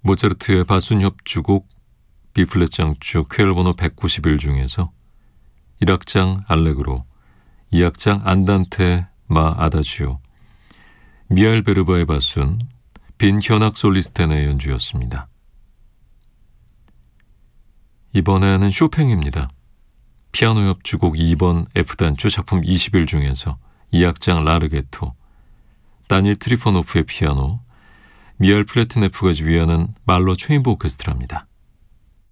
모차르트의 바순 협주곡 B플랫 장조 퀘일 번호 191 중에서 1악장 알레그로, 2악장 안단테 마 아다지오, 미하일 베르바의 바순, 빈 현악 솔리스텐의 연주였습니다. 이번에는 쇼팽입니다. 피아노 협주곡 2번 F단조 작품 21 중에서 2악장 라르게토, 다니엘 트리포노프의 피아노, 미하일 플래트네프가 지휘하는 말러 체인버 오케스트라입니다.